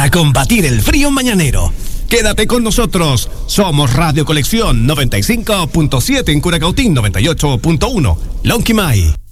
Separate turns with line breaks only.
para combatir el frío mañanero. Quédate con nosotros. Somos Radio Colección 95.7 en Curacautín, 98.1 Lonquimay.